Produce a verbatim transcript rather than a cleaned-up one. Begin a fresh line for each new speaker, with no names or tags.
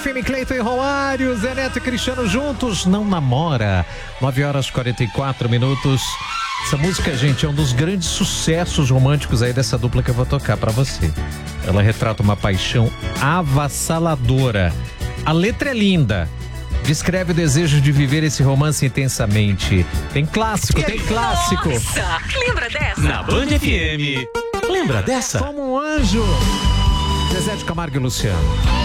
F M, Cleiton e Romário, Zé Neto e Cristiano juntos, não namora. nove horas e quarenta e quatro minutos. Essa música, gente, é um dos grandes sucessos românticos aí dessa dupla que eu vou tocar pra você. Ela retrata uma paixão avassaladora. A letra é linda. Descreve o desejo de viver esse romance intensamente. Tem clássico, tem clássico.
Nossa, lembra dessa?
Na Band F M. Lembra dessa?
Como um anjo. Zezé de Camargo e Luciano.